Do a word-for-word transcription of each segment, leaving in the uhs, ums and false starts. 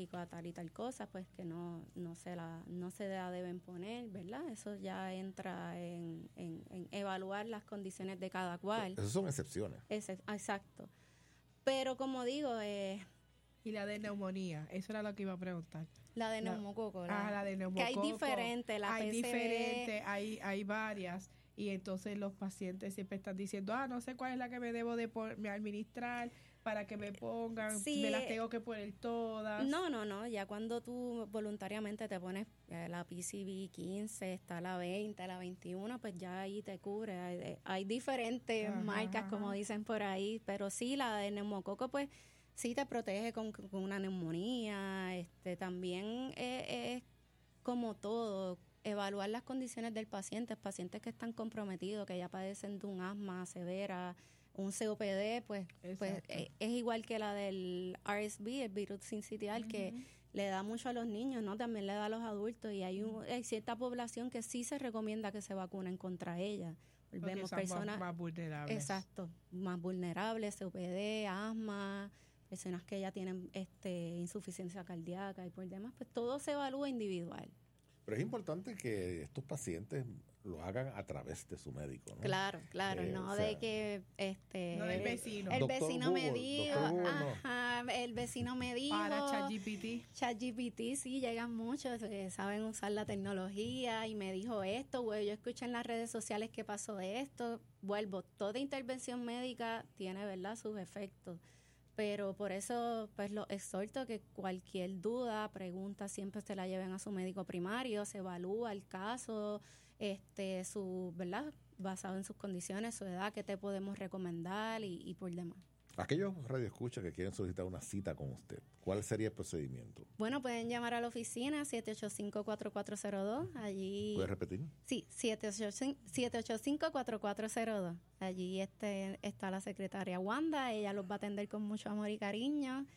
alérgico a tal y tal cosa, pues que no no se la no se la deben poner, ¿verdad? Eso ya entra en, en, en evaluar las condiciones de cada cual. Esas son excepciones. Es, exacto. Pero como digo, eh, y la de neumonía, eso era lo que iba a preguntar. La de neumococo. La, ah, la de neumococo. Que hay diferentes, la Hay P C V. diferentes, hay, hay varias. Y entonces los pacientes siempre están diciendo, ah, no sé cuál es la que me debo de por, me administrar para que me pongan, sí, me las tengo que poner todas. No, no, no, ya cuando tú voluntariamente te pones eh, la P C V quince, está la veinte, la veintiuno, pues ya ahí te cubre. Hay, hay diferentes ajá, marcas, ajá, como dicen por ahí, pero sí, la de neumococo, pues sí te protege con, con una neumonía. Este, también es, es como todo, evaluar las condiciones del paciente, pacientes que están comprometidos, que ya padecen de un asma severa, un C O P D, pues, pues es, es igual que la del R S V, el virus sincitial, uh-huh, que le da mucho a los niños, ¿no? También le da a los adultos, y hay, un, hay cierta población que sí se recomienda que se vacunen contra ella. Vemos personas más, más vulnerables. Exacto, más vulnerables, C O P D, asma, personas que ya tienen este insuficiencia cardíaca y por demás, pues todo se evalúa individual. Pero es importante que estos pacientes lo hagan a través de su médico, ¿no? Claro, claro, eh, no o sea, de que este no del vecino. El doctor vecino Google, me dijo, Google, ajá, no. el vecino me dijo. Para ChatGPT. ChatGPT, sí, llegan muchos que saben usar la tecnología y me dijo esto, güey, yo escuché en las redes sociales que pasó esto. Vuelvo, toda intervención médica tiene, ¿verdad?, sus efectos. Pero por eso, pues, lo exhorto que cualquier duda, pregunta, siempre se la lleven a su médico primario, se evalúa el caso, este, su, ¿verdad?, basado en sus condiciones, su edad, qué te podemos recomendar y, y por demás. Aquellos radioescuchas que quieren solicitar una cita con usted, ¿cuál sería el procedimiento? Bueno, pueden llamar a la oficina siete ocho cinco, cuatro cuatro cero dos. Allí. ¿Puedes repetir? Sí, siete ocho cinco, cuatro cuatro cero dos. Allí este, está la secretaria Wanda, ella los va a atender con mucho amor y cariño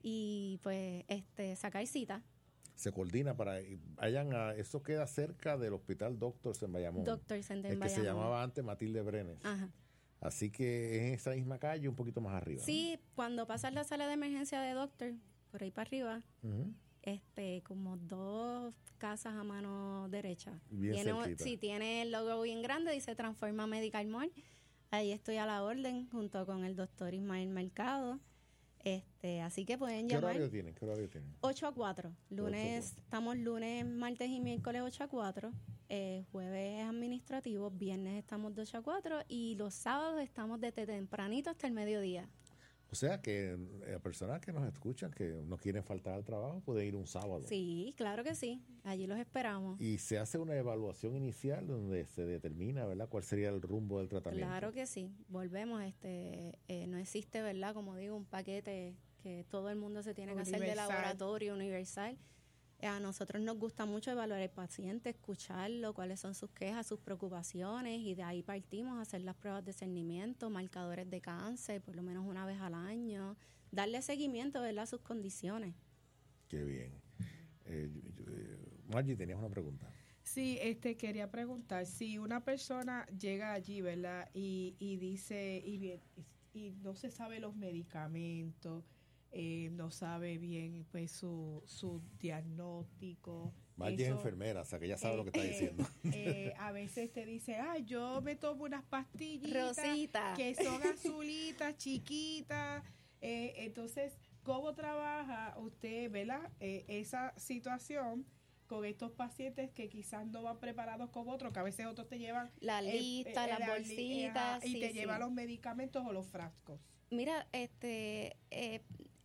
y pues este sacar cita. Se coordina para vayan a eso queda cerca del Hospital Doctors en Bayamón. Doctors en el que Bayamón. Se llamaba antes Matilde Brenes. Ajá. Así que es en esa misma calle, un poquito más arriba. Sí, ¿no? Cuando pasas la sala de emergencia de Doctor, por ahí para arriba, uh-huh, este, como dos casas a mano derecha. Bien tiene, cerquita. Sí, tiene el logo bien grande, dice Transforma Medical Mall. Ahí estoy a la orden junto con el doctor Ismael Mercado. Este, así que pueden ¿Qué llamar. horario tienen? ¿Qué horario tienen? ocho a cuatro. Lunes, ocho a cuatro. Estamos lunes, martes y miércoles ocho a cuatro. Eh, jueves administrativo, viernes estamos de ocho a cuatro y los sábados estamos desde tempranito hasta el mediodía. O sea que las personas que nos escuchan, que no quieren faltar al trabajo, pueden ir un sábado. Sí, claro que sí. Allí los esperamos. Y se hace una evaluación inicial donde se determina, ¿verdad?, cuál sería el rumbo del tratamiento. Claro que sí. Volvemos, este, eh, no existe, ¿verdad?, como digo, un paquete que todo el mundo se tiene universal. Que hacer de laboratorio universal. A nosotros nos gusta mucho evaluar al paciente, escucharlo, cuáles son sus quejas, sus preocupaciones, y de ahí partimos a hacer las pruebas de cernimiento, marcadores de cáncer, por lo menos una vez al año, darle seguimiento, ¿verdad?, a sus condiciones. Qué bien. Eh, eh, Margie, tenías una pregunta. Sí, este quería preguntar, si una persona llega allí, ¿verdad?, y, y dice, y, bien, y, y no se sabe los medicamentos, Eh, no sabe bien pues su, su diagnóstico. Margie es enfermera, o sea que ya sabe eh, lo que está eh, diciendo. Eh, a veces te dice, ah, yo me tomo unas pastillitas Rosita, que son azulitas, chiquitas. Eh, entonces, ¿cómo trabaja usted, verdad, eh, esa situación con estos pacientes que quizás no van preparados como otros, que a veces otros te llevan la lista, eh, eh, las la, bolsitas, y sí, te sí. llevan los medicamentos o los frascos? Mira, este... Eh,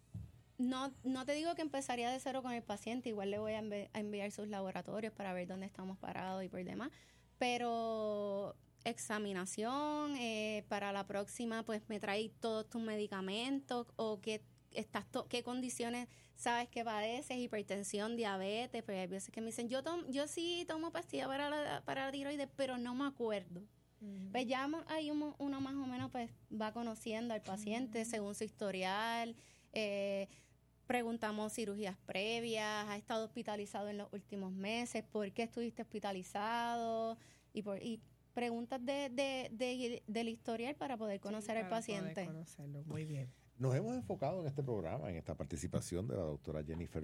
No no te digo que empezaría de cero con el paciente, igual le voy a, envi- a enviar sus laboratorios para ver dónde estamos parados y por demás, pero examinación, eh, para la próxima pues me trae todos tus medicamentos o qué, estás to- qué condiciones sabes que padeces, hipertensión, diabetes, pues hay veces que me dicen, yo tom- yo sí tomo pastillas para la, para la tiroides, pero no me acuerdo. Uh-huh. Pues ya hay uno, uno más o menos pues va conociendo al paciente uh-huh. según su historial. Eh, preguntamos cirugías previas, ha estado hospitalizado en los últimos meses, ¿por qué estuviste hospitalizado? Y, por, y preguntas de, de, de, del historial para poder conocer sí, al paciente. Poder conocerlo. Muy bien. Nos hemos enfocado en este programa, en esta participación de la doctora Jennifer